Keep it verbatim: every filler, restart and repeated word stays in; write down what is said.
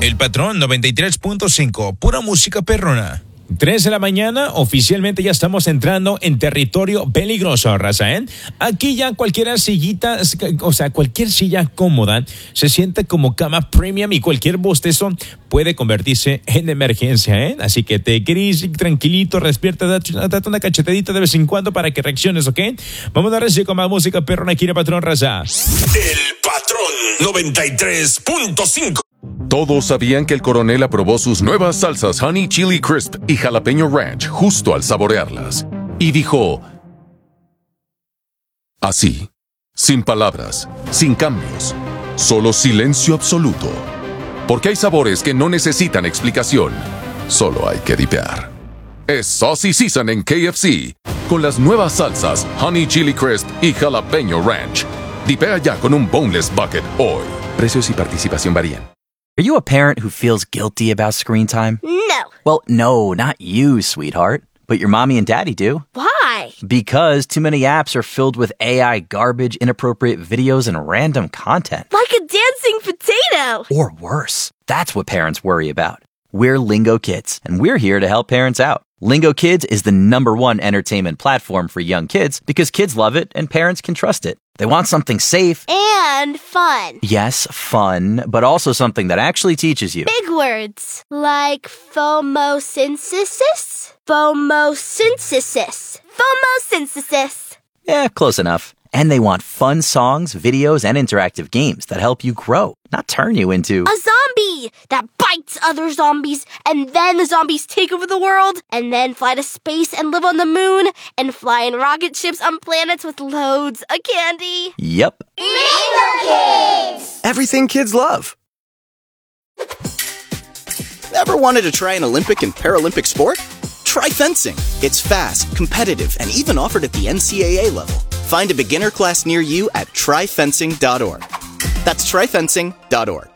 El Patrón noventa y tres punto cinco, pura música perrona. tres de la mañana, oficialmente ya estamos entrando en territorio peligroso, raza, ¿eh? Aquí ya cualquier sillita, o sea, cualquier silla cómoda se siente como cama premium y cualquier bostezo puede convertirse en emergencia, ¿eh? Así que te querís tranquilito, despierta, date, date una cachetadita de vez en cuando para que reacciones, ¿ok? Vamos a darle con más música perrona aquí en el Patrón, raza. El Patrón noventa y tres punto cinco. Todos sabían que el coronel aprobó sus nuevas salsas Honey Chili Crisp y Jalapeño Ranch justo al saborearlas. Y dijo, así, sin palabras, sin cambios, solo silencio absoluto. Porque hay sabores que no necesitan explicación, solo hay que dipear. Es Saucy Season en K F C, con las nuevas salsas Honey Chili Crisp y Jalapeño Ranch. Dipea ya con un Boneless Bucket hoy. Precios y participación varían. Are you a parent who feels guilty about screen time? No. Well, no, not you, sweetheart. But your mommy and daddy do. Why? Because too many apps are filled with A I garbage, inappropriate videos, and random content. Like a dancing potato. Or worse. That's what parents worry about. We're Lingo Kids, and we're here to help parents out. Lingo Kids is the number one entertainment platform for young kids because kids love it and parents can trust it. They want something safe. And fun. Yes, fun, but also something that actually teaches you. Big words. Like phomosynthesis? Phomosynthesis. Phomosynthesis. Yeah, close enough. And they want fun songs, videos, and interactive games that help you grow, not turn you into a zombie that bites other zombies, and then the zombies take over the world, and then fly to space and live on the moon, and fly in rocket ships on planets with loads of candy. Yep. Lingo Kids! Everything kids love. Ever wanted to try an Olympic and Paralympic sport? Try fencing. It's fast, competitive, and even offered at the N C A A level. Find a beginner class near you at try fencing dot org. That's try fencing dot org.